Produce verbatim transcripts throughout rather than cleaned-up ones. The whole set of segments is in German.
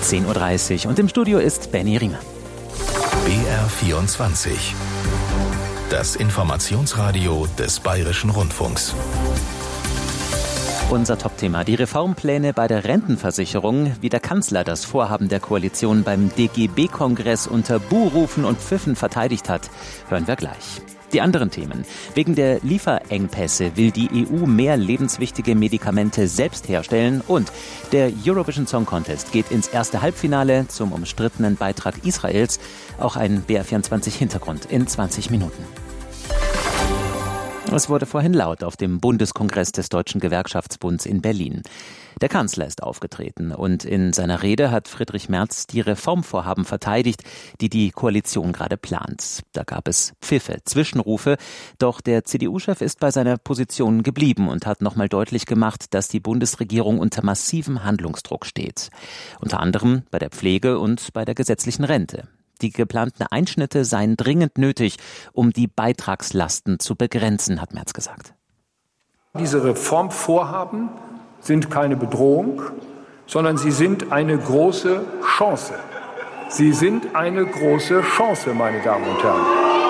zehn Uhr dreißig und im Studio ist Benny Riemer. B R vierundzwanzig. Das Informationsradio des Bayerischen Rundfunks. Unser Topthema: die Reformpläne bei der Rentenversicherung, wie der Kanzler das Vorhaben der Koalition beim D G B-Kongress unter Buhrufen und Pfiffen verteidigt hat, hören wir gleich. Die anderen Themen: Wegen der Lieferengpässe will die E U mehr lebenswichtige Medikamente selbst herstellen und der Eurovision Song Contest geht ins erste Halbfinale zum umstrittenen Beitrag Israels. Auch ein B R vierundzwanzig Hintergrund in zwanzig Minuten. Es wurde vorhin laut auf dem Bundeskongress des Deutschen Gewerkschaftsbunds in Berlin. Der Kanzler ist aufgetreten und in seiner Rede hat Friedrich Merz die Reformvorhaben verteidigt, die die Koalition gerade plant. Da gab es Pfiffe, Zwischenrufe, doch der C D U-Chef ist bei seiner Position geblieben und hat nochmal deutlich gemacht, dass die Bundesregierung unter massivem Handlungsdruck steht. Unter anderem bei der Pflege und bei der gesetzlichen Rente. Die geplanten Einschnitte seien dringend nötig, um die Beitragslasten zu begrenzen, hat Merz gesagt. Diese Reformvorhaben sind keine Bedrohung, sondern sie sind eine große Chance. Sie sind eine große Chance, meine Damen und Herren.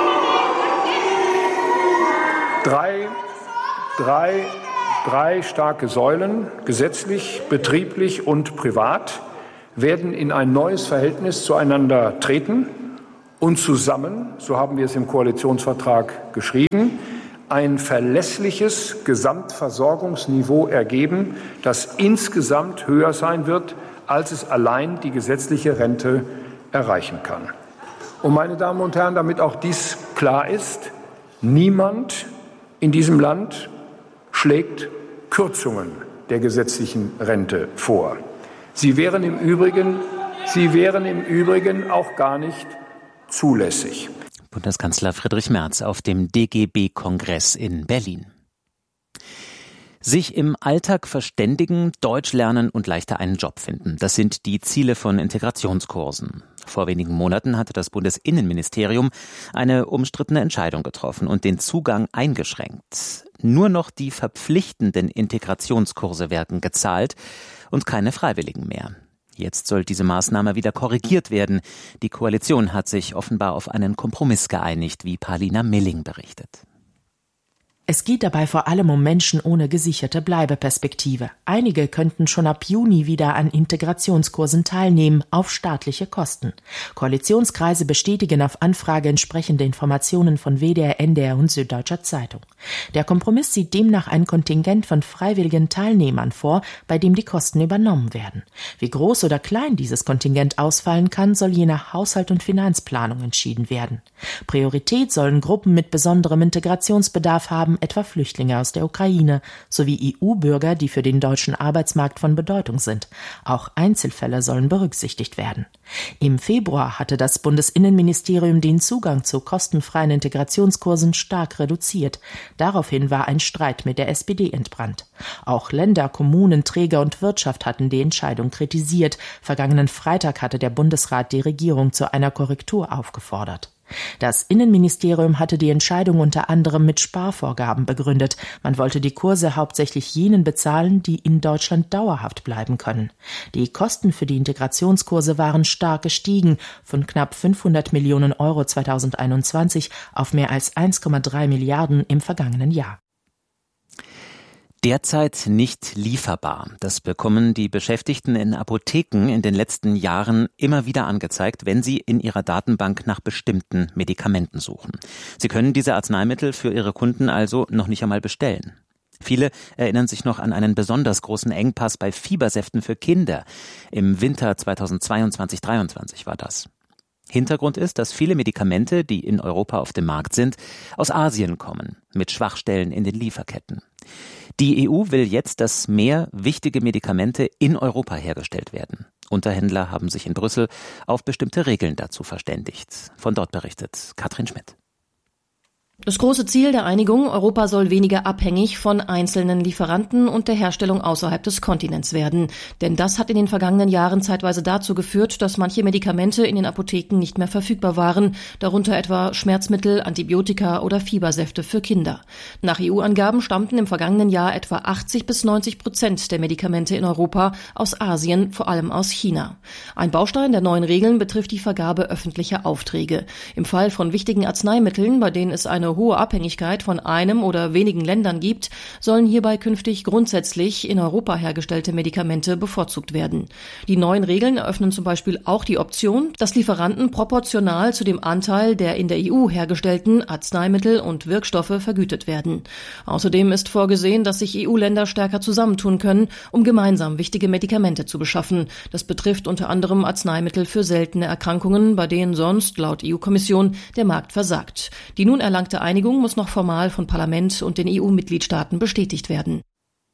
Drei, drei, drei starke Säulen, gesetzlich, betrieblich und privat, werden in ein neues Verhältnis zueinander treten und zusammen, so haben wir es im Koalitionsvertrag geschrieben, ein verlässliches Gesamtversorgungsniveau ergeben, das insgesamt höher sein wird, als es allein die gesetzliche Rente erreichen kann. Und meine Damen und Herren, damit auch dies klar ist, niemand in diesem Land schlägt Kürzungen der gesetzlichen Rente vor. Sie wären im Übrigen, sie wären im Übrigen auch gar nicht zulässig. Bundeskanzler Friedrich Merz auf dem D G B-Kongress in Berlin. Sich im Alltag verständigen, Deutsch lernen und leichter einen Job finden. Das sind die Ziele von Integrationskursen. Vor wenigen Monaten hatte das Bundesinnenministerium eine umstrittene Entscheidung getroffen und den Zugang eingeschränkt. Nur noch die verpflichtenden Integrationskurse werden gezahlt und keine Freiwilligen mehr. Jetzt soll diese Maßnahme wieder korrigiert werden. Die Koalition hat sich offenbar auf einen Kompromiss geeinigt, wie Paulina Milling berichtet. Es geht dabei vor allem um Menschen ohne gesicherte Bleibeperspektive. Einige könnten schon ab Juni wieder an Integrationskursen teilnehmen, auf staatliche Kosten. Koalitionskreise bestätigen auf Anfrage entsprechende Informationen von W D R, N D R und Süddeutscher Zeitung. Der Kompromiss sieht demnach ein Kontingent von freiwilligen Teilnehmern vor, bei dem die Kosten übernommen werden. Wie groß oder klein dieses Kontingent ausfallen kann, soll je nach Haushalt und Finanzplanung entschieden werden. Priorität sollen Gruppen mit besonderem Integrationsbedarf haben, etwa Flüchtlinge aus der Ukraine, sowie E U-Bürger, die für den deutschen Arbeitsmarkt von Bedeutung sind. Auch Einzelfälle sollen berücksichtigt werden. Im Februar hatte das Bundesinnenministerium den Zugang zu kostenfreien Integrationskursen stark reduziert. Daraufhin war ein Streit mit der S P D entbrannt. Auch Länder, Kommunen, Träger und Wirtschaft hatten die Entscheidung kritisiert. Vergangenen Freitag hatte der Bundesrat die Regierung zu einer Korrektur aufgefordert. Das Innenministerium hatte die Entscheidung unter anderem mit Sparvorgaben begründet. Man wollte die Kurse hauptsächlich jenen bezahlen, die in Deutschland dauerhaft bleiben können. Die Kosten für die Integrationskurse waren stark gestiegen, von knapp fünfhundert Millionen Euro zweitausendeinundzwanzig auf mehr als eins Komma drei Milliarden im vergangenen Jahr. Derzeit nicht lieferbar. Das bekommen die Beschäftigten in Apotheken in den letzten Jahren immer wieder angezeigt, wenn sie in ihrer Datenbank nach bestimmten Medikamenten suchen. Sie können diese Arzneimittel für ihre Kunden also noch nicht einmal bestellen. Viele erinnern sich noch an einen besonders großen Engpass bei Fiebersäften für Kinder. Im Winter zweitausendzweiundzwanzig dreiundzwanzig war das. Hintergrund ist, dass viele Medikamente, die in Europa auf dem Markt sind, aus Asien kommen, mit Schwachstellen in den Lieferketten. Die E U will jetzt, dass mehr wichtige Medikamente in Europa hergestellt werden. Unterhändler haben sich in Brüssel auf bestimmte Regeln dazu verständigt. Von dort berichtet Katrin Schmidt. Das große Ziel der Einigung, Europa soll weniger abhängig von einzelnen Lieferanten und der Herstellung außerhalb des Kontinents werden. Denn das hat in den vergangenen Jahren zeitweise dazu geführt, dass manche Medikamente in den Apotheken nicht mehr verfügbar waren, darunter etwa Schmerzmittel, Antibiotika oder Fiebersäfte für Kinder. Nach E U-Angaben stammten im vergangenen Jahr etwa achtzig bis neunzig Prozent der Medikamente in Europa aus Asien, vor allem aus China. Ein Baustein der neuen Regeln betrifft die Vergabe öffentlicher Aufträge. Im Fall von wichtigen Arzneimitteln, bei denen es eine hohe Abhängigkeit von einem oder wenigen Ländern gibt, sollen hierbei künftig grundsätzlich in Europa hergestellte Medikamente bevorzugt werden. Die neuen Regeln eröffnen zum Beispiel auch die Option, dass Lieferanten proportional zu dem Anteil der in der E U hergestellten Arzneimittel und Wirkstoffe vergütet werden. Außerdem ist vorgesehen, dass sich E U-Länder stärker zusammentun können, um gemeinsam wichtige Medikamente zu beschaffen. Das betrifft unter anderem Arzneimittel für seltene Erkrankungen, bei denen sonst, laut E U-Kommission, der Markt versagt. Die nun erlangte Einigung muss noch formal von Parlament und den E U-Mitgliedstaaten bestätigt werden.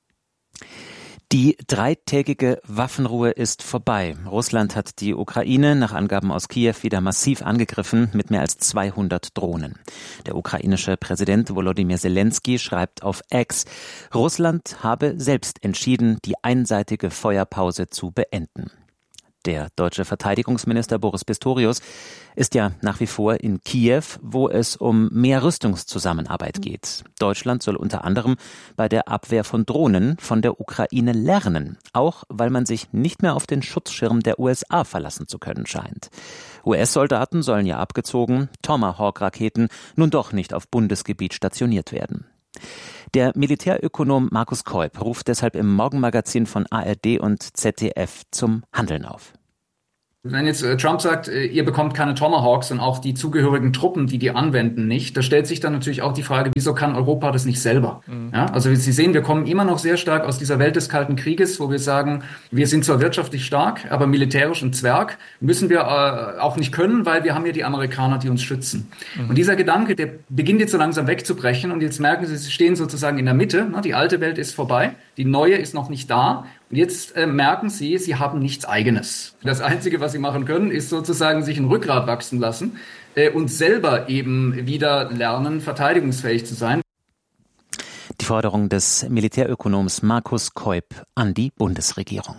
Die dreitägige Waffenruhe ist vorbei. Russland hat die Ukraine nach Angaben aus Kiew wieder massiv angegriffen mit mehr als zweihundert Drohnen. Der ukrainische Präsident Volodymyr Zelensky schreibt auf X, Russland habe selbst entschieden, die einseitige Feuerpause zu beenden. Der deutsche Verteidigungsminister Boris Pistorius ist ja nach wie vor in Kiew, wo es um mehr Rüstungszusammenarbeit geht. Deutschland soll unter anderem bei der Abwehr von Drohnen von der Ukraine lernen, auch weil man sich nicht mehr auf den Schutzschirm der U S A verlassen zu können scheint. U S-Soldaten sollen ja abgezogen, Tomahawk-Raketen nun doch nicht auf Bundesgebiet stationiert werden. Der Militärökonom Markus Keup ruft deshalb im Morgenmagazin von A R D und Z D F zum Handeln auf. Wenn jetzt äh, Trump sagt, äh, ihr bekommt keine Tomahawks und auch die zugehörigen Truppen, die die anwenden, nicht, da stellt sich dann natürlich auch die Frage, wieso kann Europa das nicht selber? Mhm. Ja, also Sie sehen, wir kommen immer noch sehr stark aus dieser Welt des Kalten Krieges, wo wir sagen, wir sind zwar wirtschaftlich stark, aber militärisch ein Zwerg müssen wir äh, auch nicht können, weil wir haben ja die Amerikaner, die uns schützen. Mhm. Und dieser Gedanke, der beginnt jetzt so langsam wegzubrechen und jetzt merken Sie, Sie stehen sozusagen in der Mitte, ne? Die alte Welt ist vorbei, die neue ist noch nicht da. Und jetzt äh, merken Sie, Sie haben nichts Eigenes. Das Einzige, was Sie machen können, ist sozusagen sich ein Rückgrat wachsen lassen äh, und selber eben wieder lernen, verteidigungsfähig zu sein. Die Forderung des Militärökonoms Markus Keup an die Bundesregierung.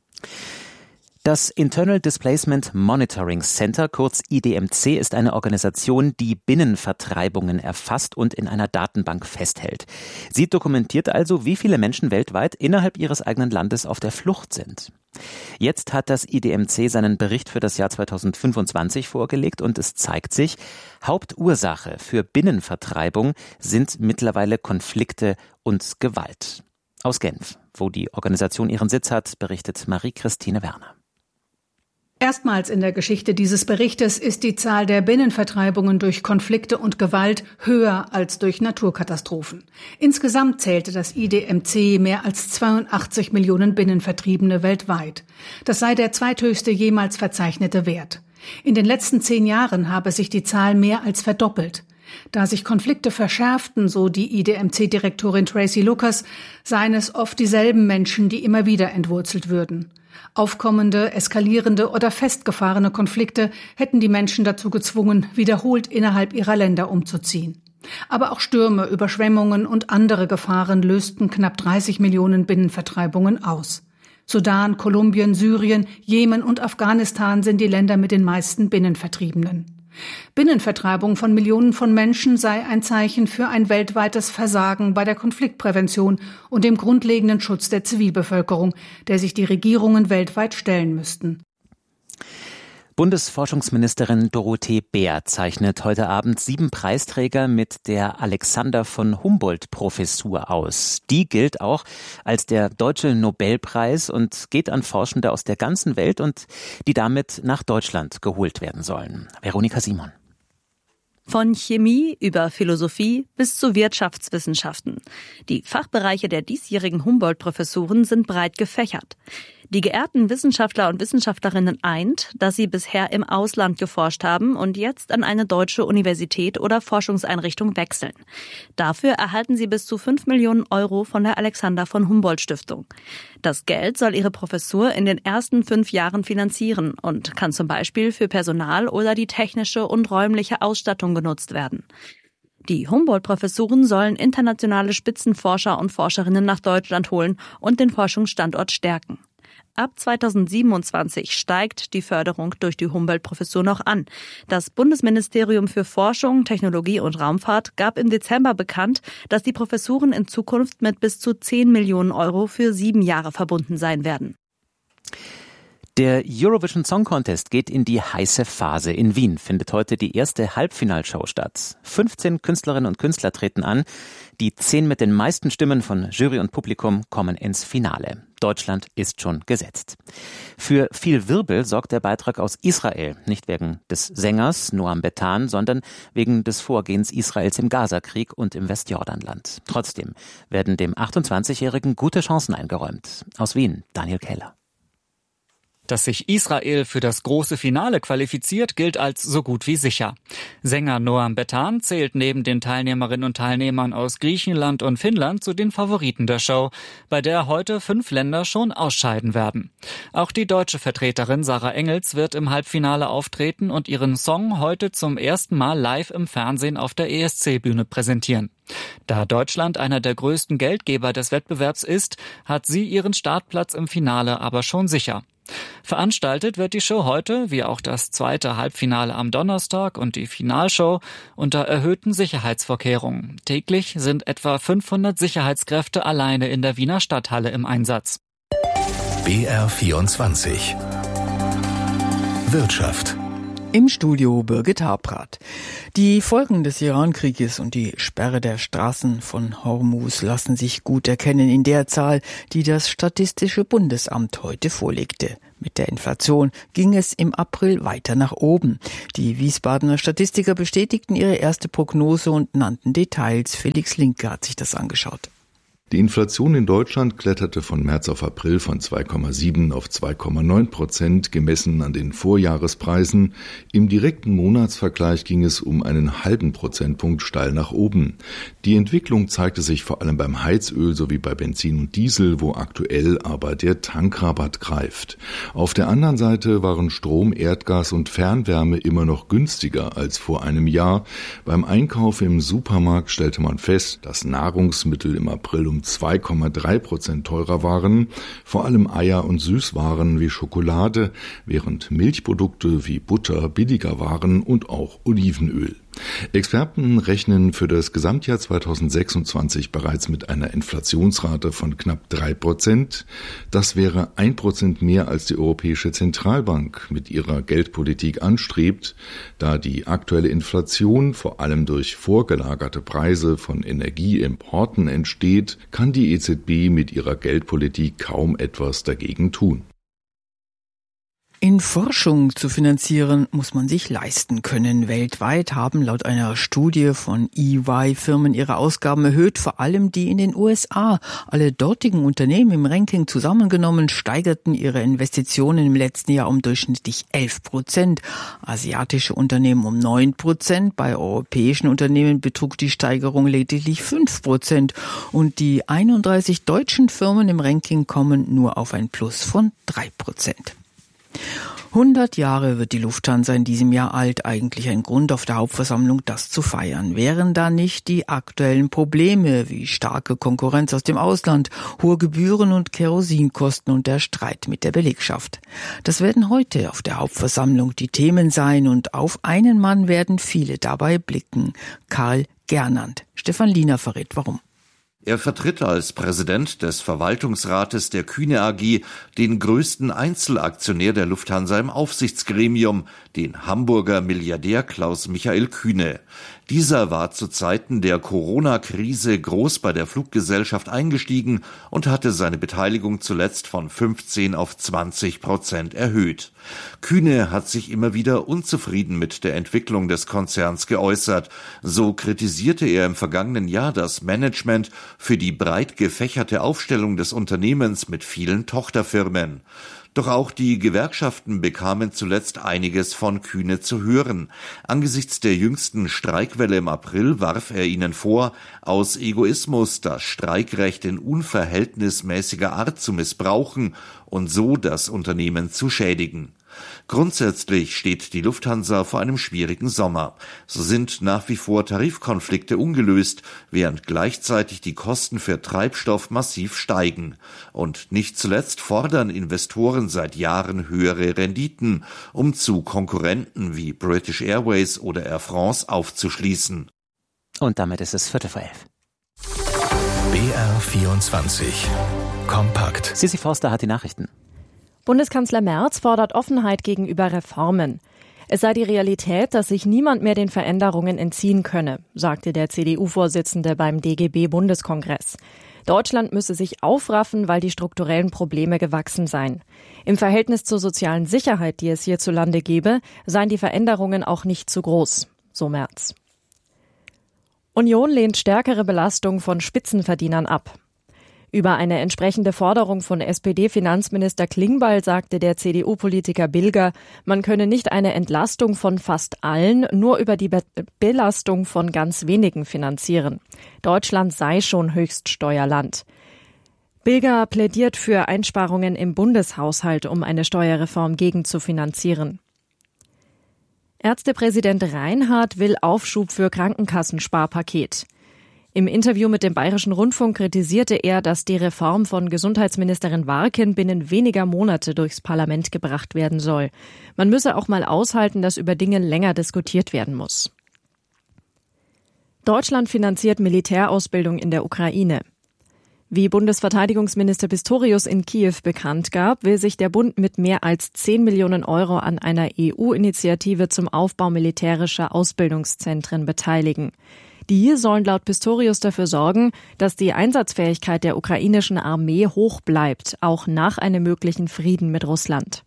Das Internal Displacement Monitoring Center, kurz I D M C, ist eine Organisation, die Binnenvertreibungen erfasst und in einer Datenbank festhält. Sie dokumentiert also, wie viele Menschen weltweit innerhalb ihres eigenen Landes auf der Flucht sind. Jetzt hat das I D M C seinen Bericht für das Jahr zweitausendfünfundzwanzig vorgelegt und es zeigt sich, Hauptursache für Binnenvertreibung sind mittlerweile Konflikte und Gewalt. Aus Genf, wo die Organisation ihren Sitz hat, berichtet Marie-Christine Werner. Erstmals in der Geschichte dieses Berichtes ist die Zahl der Binnenvertreibungen durch Konflikte und Gewalt höher als durch Naturkatastrophen. Insgesamt zählte das I D M C mehr als zweiundachtzig Millionen Binnenvertriebene weltweit. Das sei der zweithöchste jemals verzeichnete Wert. In den letzten zehn Jahren habe sich die Zahl mehr als verdoppelt. Da sich Konflikte verschärften, so die I D M C-Direktorin Tracy Lucas, seien es oft dieselben Menschen, die immer wieder entwurzelt würden. Aufkommende, eskalierende oder festgefahrene Konflikte hätten die Menschen dazu gezwungen, wiederholt innerhalb ihrer Länder umzuziehen. Aber auch Stürme, Überschwemmungen und andere Gefahren lösten knapp dreißig Millionen Binnenvertreibungen aus. Sudan, Kolumbien, Syrien, Jemen und Afghanistan sind die Länder mit den meisten Binnenvertriebenen. Binnenvertreibung von Millionen von Menschen sei ein Zeichen für ein weltweites Versagen bei der Konfliktprävention und dem grundlegenden Schutz der Zivilbevölkerung, der sich die Regierungen weltweit stellen müssten. Bundesforschungsministerin Dorothee Bär zeichnet heute Abend sieben Preisträger mit der Alexander von Humboldt-Professur aus. Die gilt auch als der Deutsche Nobelpreis und geht an Forschende aus der ganzen Welt und die damit nach Deutschland geholt werden sollen. Veronika Simon. Von Chemie über Philosophie bis zu Wirtschaftswissenschaften. Die Fachbereiche der diesjährigen Humboldt-Professuren sind breit gefächert. Die geehrten Wissenschaftler und Wissenschaftlerinnen eint, dass sie bisher im Ausland geforscht haben und jetzt an eine deutsche Universität oder Forschungseinrichtung wechseln. Dafür erhalten sie bis zu fünf Millionen Euro von der Alexander von Humboldt Stiftung. Das Geld soll ihre Professur in den ersten fünf Jahren finanzieren und kann zum Beispiel für Personal oder die technische und räumliche Ausstattung genutzt werden. Die Humboldt-Professuren sollen internationale Spitzenforscher und Forscherinnen nach Deutschland holen und den Forschungsstandort stärken. Ab zweitausendsiebenundzwanzig steigt die Förderung durch die Humboldt-Professur noch an. Das Bundesministerium für Forschung, Technologie und Raumfahrt gab im Dezember bekannt, dass die Professuren in Zukunft mit bis zu zehn Millionen Euro für sieben Jahre verbunden sein werden. Der Eurovision Song Contest geht in die heiße Phase. In Wien findet heute die erste Halbfinalshow statt. fünfzehn Künstlerinnen und Künstler treten an. Die zehn mit den meisten Stimmen von Jury und Publikum kommen ins Finale. Deutschland ist schon gesetzt. Für viel Wirbel sorgt der Beitrag aus Israel. Nicht wegen des Sängers Noam Betan, sondern wegen des Vorgehens Israels im Gazakrieg und im Westjordanland. Trotzdem werden dem achtundzwanzigjährigen gute Chancen eingeräumt. Aus Wien, Daniel Keller. Dass sich Israel für das große Finale qualifiziert, gilt als so gut wie sicher. Sänger Noam Betan zählt neben den Teilnehmerinnen und Teilnehmern aus Griechenland und Finnland zu den Favoriten der Show, bei der heute fünf Länder schon ausscheiden werden. Auch die deutsche Vertreterin Sarah Engels wird im Halbfinale auftreten und ihren Song heute zum ersten Mal live im Fernsehen auf der E S C-Bühne präsentieren. Da Deutschland einer der größten Geldgeber des Wettbewerbs ist, hat sie ihren Startplatz im Finale aber schon sicher. Veranstaltet wird die Show heute, wie auch das zweite Halbfinale am Donnerstag und die Finalshow, unter erhöhten Sicherheitsvorkehrungen. Täglich sind etwa fünfhundert Sicherheitskräfte alleine in der Wiener Stadthalle im Einsatz. B R vierundzwanzig Wirtschaft. Im Studio Birgit Habrath. Die Folgen des Iran-Krieges und die Sperre der Straßen von Hormuz lassen sich gut erkennen in der Zahl, die das Statistische Bundesamt heute vorlegte. Mit der Inflation ging es im April weiter nach oben. Die Wiesbadener Statistiker bestätigten ihre erste Prognose und nannten Details. Felix Linke hat sich das angeschaut. Die Inflation in Deutschland kletterte von März auf April von zwei Komma sieben auf zwei Komma neun Prozent, gemessen an den Vorjahrespreisen. Im direkten Monatsvergleich ging es um einen halben Prozentpunkt steil nach oben. Die Entwicklung zeigte sich vor allem beim Heizöl sowie bei Benzin und Diesel, wo aktuell aber der Tankrabatt greift. Auf der anderen Seite waren Strom, Erdgas und Fernwärme immer noch günstiger als vor einem Jahr. Beim Einkauf im Supermarkt stellte man fest, dass Nahrungsmittel im April um zwei Komma drei Prozent teurer waren, vor allem Eier und Süßwaren wie Schokolade, während Milchprodukte wie Butter billiger waren und auch Olivenöl. Experten rechnen für das Gesamtjahr zweitausendsechsundzwanzig bereits mit einer Inflationsrate von knapp drei Prozent. Das wäre ein Prozent mehr als die Europäische Zentralbank mit ihrer Geldpolitik anstrebt. Da die aktuelle Inflation vor allem durch vorgelagerte Preise von Energieimporten entsteht, kann die E Z B mit ihrer Geldpolitik kaum etwas dagegen tun. In Forschung zu finanzieren, muss man sich leisten können. Weltweit haben laut einer Studie von E Y Firmen ihre Ausgaben erhöht, vor allem die in den U S A. Alle dortigen Unternehmen im Ranking zusammengenommen steigerten ihre Investitionen im letzten Jahr um durchschnittlich elf Prozent. Asiatische Unternehmen um neun Prozent. Bei europäischen Unternehmen betrug die Steigerung lediglich fünf Prozent. Und die einunddreißig deutschen Firmen im Ranking kommen nur auf ein Plus von drei Prozent. hundert Jahre wird die Lufthansa in diesem Jahr alt, eigentlich ein Grund auf der Hauptversammlung, das zu feiern. Wären da nicht die aktuellen Probleme wie starke Konkurrenz aus dem Ausland, hohe Gebühren und Kerosinkosten und der Streit mit der Belegschaft? Das werden heute auf der Hauptversammlung die Themen sein und auf einen Mann werden viele dabei blicken. Karl Gernand. Stefan Liener verrät warum. Er vertritt als Präsident des Verwaltungsrates der Kühne A G den größten Einzelaktionär der Lufthansa im Aufsichtsgremium, den Hamburger Milliardär Klaus-Michael Kühne. Dieser war zu Zeiten der Corona-Krise groß bei der Fluggesellschaft eingestiegen und hatte seine Beteiligung zuletzt von fünfzehn auf zwanzig Prozent erhöht. Kühne hat sich immer wieder unzufrieden mit der Entwicklung des Konzerns geäußert. So kritisierte er im vergangenen Jahr das Management für die breit gefächerte Aufstellung des Unternehmens mit vielen Tochterfirmen. Doch auch die Gewerkschaften bekamen zuletzt einiges von Kühne zu hören. Angesichts der jüngsten Streikwelle im April warf er ihnen vor, aus Egoismus das Streikrecht in unverhältnismäßiger Art zu missbrauchen und so das Unternehmen zu schädigen. Grundsätzlich steht die Lufthansa vor einem schwierigen Sommer. So sind nach wie vor Tarifkonflikte ungelöst, während gleichzeitig die Kosten für Treibstoff massiv steigen. Und nicht zuletzt fordern Investoren seit Jahren höhere Renditen, um zu Konkurrenten wie British Airways oder Air France aufzuschließen. Und damit ist es Viertel vor elf. B R vierundzwanzig. Kompakt. Sissi Forster hat die Nachrichten. Bundeskanzler Merz fordert Offenheit gegenüber Reformen. Es sei die Realität, dass sich niemand mehr den Veränderungen entziehen könne, sagte der C D U-Vorsitzende beim D G B-Bundeskongress. Deutschland müsse sich aufraffen, weil die strukturellen Probleme gewachsen seien. Im Verhältnis zur sozialen Sicherheit, die es hierzulande gebe, seien die Veränderungen auch nicht zu groß, so Merz. Union lehnt stärkere Belastung von Spitzenverdienern ab. Über eine entsprechende Forderung von S P D-Finanzminister Klingbeil sagte der C D U-Politiker Bilger, man könne nicht eine Entlastung von fast allen nur über die Be- Belastung von ganz wenigen finanzieren. Deutschland sei schon Höchststeuerland. Bilger plädiert für Einsparungen im Bundeshaushalt, um eine Steuerreform gegenzufinanzieren. Ärztepräsident Reinhardt will Aufschub für Krankenkassensparpaket. Im Interview mit dem Bayerischen Rundfunk kritisierte er, dass die Reform von Gesundheitsministerin Warken binnen weniger Monate durchs Parlament gebracht werden soll. Man müsse auch mal aushalten, dass über Dinge länger diskutiert werden muss. Deutschland finanziert Militärausbildung in der Ukraine. Wie Bundesverteidigungsminister Pistorius in Kiew bekannt gab, will sich der Bund mit mehr als zehn Millionen Euro an einer E U-Initiative zum Aufbau militärischer Ausbildungszentren beteiligen. Die sollen laut Pistorius dafür sorgen, dass die Einsatzfähigkeit der ukrainischen Armee hoch bleibt, auch nach einem möglichen Frieden mit Russland.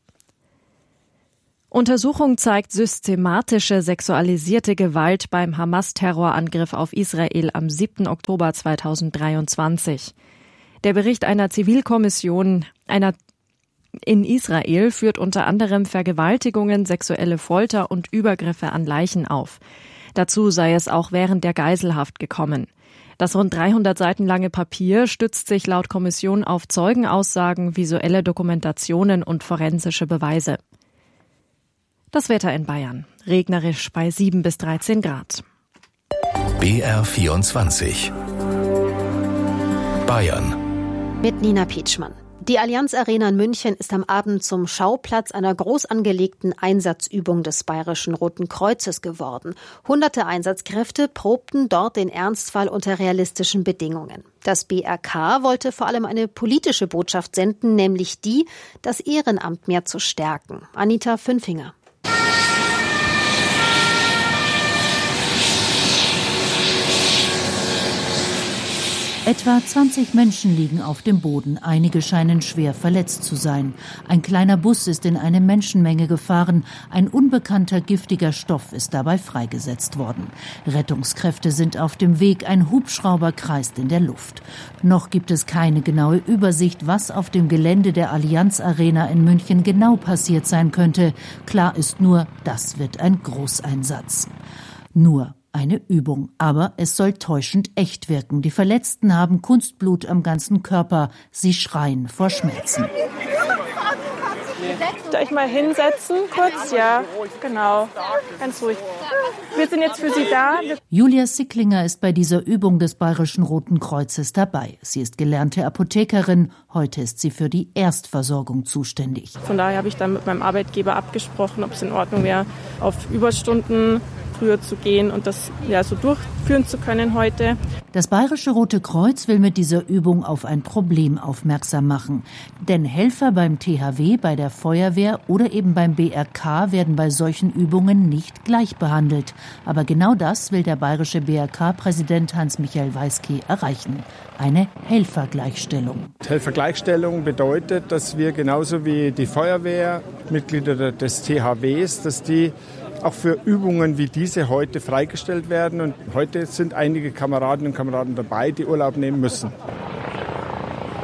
Untersuchung zeigt systematische sexualisierte Gewalt beim Hamas-Terrorangriff auf Israel am siebten Oktober zweitausenddreiundzwanzig. Der Bericht einer Zivilkommission einer in Israel führt unter anderem Vergewaltigungen, sexuelle Folter und Übergriffe an Leichen auf. Dazu sei es auch während der Geiselhaft gekommen. Das rund dreihundert Seiten lange Papier stützt sich laut Kommission auf Zeugenaussagen, visuelle Dokumentationen und forensische Beweise. Das Wetter in Bayern. Regnerisch bei sieben bis dreizehn Grad. B R vierundzwanzig. Bayern. Mit Nina Pietschmann. Die Allianz Arena in München ist am Abend zum Schauplatz einer groß angelegten Einsatzübung des Bayerischen Roten Kreuzes geworden. Hunderte Einsatzkräfte probten dort den Ernstfall unter realistischen Bedingungen. Das B R K wollte vor allem eine politische Botschaft senden, nämlich die, das Ehrenamt mehr zu stärken. Anita Fünfinger. Etwa zwanzig Menschen liegen auf dem Boden. Einige scheinen schwer verletzt zu sein. Ein kleiner Bus ist in eine Menschenmenge gefahren. Ein unbekannter giftiger Stoff ist dabei freigesetzt worden. Rettungskräfte sind auf dem Weg. Ein Hubschrauber kreist in der Luft. Noch gibt es keine genaue Übersicht, was auf dem Gelände der Allianz Arena in München genau passiert sein könnte. Klar ist nur, das wird ein Großeinsatz. Nur eine Übung, aber es soll täuschend echt wirken. Die Verletzten haben Kunstblut am ganzen Körper. Sie schreien vor Schmerzen. Soll ich mal hinsetzen kurz? Ja, genau. Ganz ruhig. Wir sind jetzt für Sie da. Julia Sicklinger ist bei dieser Übung des Bayerischen Roten Kreuzes dabei. Sie ist gelernte Apothekerin. Heute ist sie für die Erstversorgung zuständig. Von daher habe ich dann mit meinem Arbeitgeber abgesprochen, ob es in Ordnung wäre, auf Überstunden früher zu gehen und das ja so durchführen zu können heute. Das Bayerische Rote Kreuz will mit dieser Übung auf ein Problem aufmerksam machen. Denn Helfer beim T H W, bei der Feuerwehr oder eben beim B R K werden bei solchen Übungen nicht gleich behandelt. Aber genau das will der bayerische B R K-Präsident Hans-Michael Weiske erreichen. Eine Helfergleichstellung. Helfergleichstellung bedeutet, dass wir genauso wie die Feuerwehr, Mitglieder des T H Ws, dass die auch für Übungen wie diese heute freigestellt werden. Und heute sind einige Kameradinnen und Kameraden dabei, die Urlaub nehmen müssen.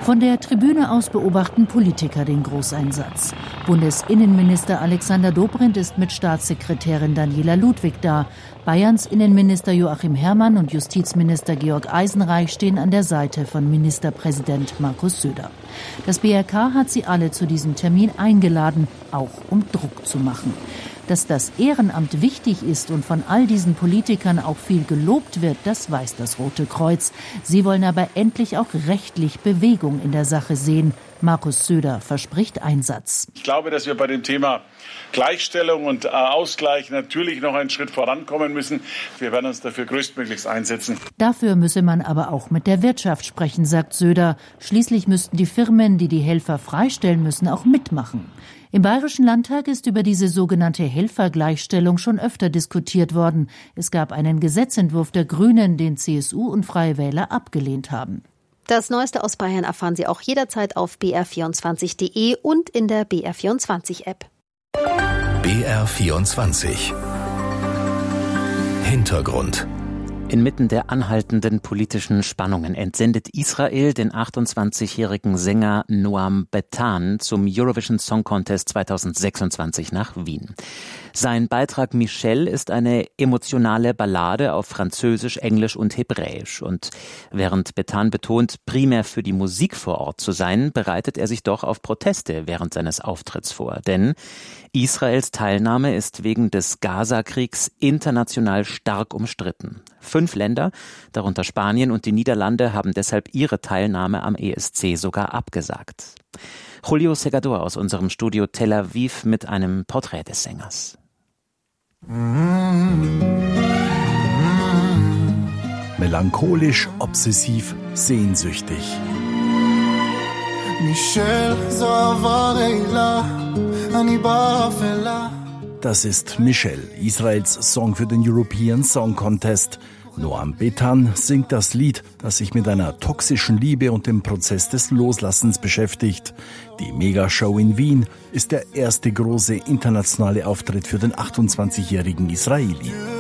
Von der Tribüne aus beobachten Politiker den Großeinsatz. Bundesinnenminister Alexander Dobrindt ist mit Staatssekretärin Daniela Ludwig da. Bayerns Innenminister Joachim Herrmann und Justizminister Georg Eisenreich stehen an der Seite von Ministerpräsident Markus Söder. Das B R K hat sie alle zu diesem Termin eingeladen, auch um Druck zu machen. Dass das Ehrenamt wichtig ist und von all diesen Politikern auch viel gelobt wird, das weiß das Rote Kreuz. Sie wollen aber endlich auch rechtlich Bewegung in der Sache sehen. Markus Söder verspricht Einsatz. Ich glaube, dass wir bei dem Thema Gleichstellung und Ausgleich natürlich noch einen Schritt vorankommen müssen. Wir werden uns dafür größtmöglichst einsetzen. Dafür müsse man aber auch mit der Wirtschaft sprechen, sagt Söder. Schließlich müssten die Firmen, die die Helfer freistellen müssen, auch mitmachen. Im Bayerischen Landtag ist über diese sogenannte Helfergleichstellung schon öfter diskutiert worden. Es gab einen Gesetzentwurf der Grünen, den C S U und Freie Wähler abgelehnt haben. Das Neueste aus Bayern erfahren Sie auch jederzeit auf b r vierundzwanzig punkt d e und in der B R vierundzwanzig App. B R vierundzwanzig Hintergrund. Inmitten der anhaltenden politischen Spannungen entsendet Israel den achtundzwanzigjährigen Sänger Noam Betan zum Eurovision Song Contest zweitausendsechsundzwanzig nach Wien. Sein Beitrag Michel ist eine emotionale Ballade auf Französisch, Englisch und Hebräisch. Und während Betan betont, primär für die Musik vor Ort zu sein, bereitet er sich doch auf Proteste während seines Auftritts vor. Denn Israels Teilnahme ist wegen des Gaza-Kriegs international stark umstritten. Fünf Länder, darunter Spanien und die Niederlande, haben deshalb ihre Teilnahme am E S C sogar abgesagt. Julio Segador aus unserem Studio Tel Aviv mit einem Porträt des Sängers. Melancholisch, obsessiv, sehnsüchtig. Das ist Michel, Israels Song für den European Song Contest. Noam Betan singt das Lied, das sich mit einer toxischen Liebe und dem Prozess des Loslassens beschäftigt. Die Megashow in Wien ist der erste große internationale Auftritt für den achtundzwanzigjährigen Israeli.